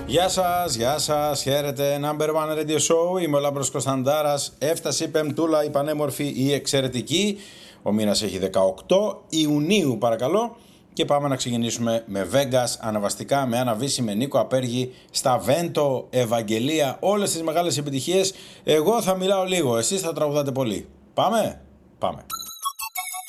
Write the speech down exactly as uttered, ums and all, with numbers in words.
Γεια σας, γεια σας, χαίρετε, Number One Radio Show, είμαι ο Λάμπρος Κωνσταντάρας. Έφτασε η πεμπτούλα, η πανέμορφη, η εξαιρετική. Ο μήνας έχει δεκαοκτώ Ιουνίου, παρακαλώ. Και πάμε να ξεκινήσουμε με Vegas, αναβαστικά, με Άννα Βύση, με Νίκο Απέργη, στα Βέντο, Ευαγγελία, όλες τις μεγάλες επιτυχίες. Εγώ θα μιλάω λίγο, εσείς θα τραγουδάτε πολύ. Πάμε, πάμε.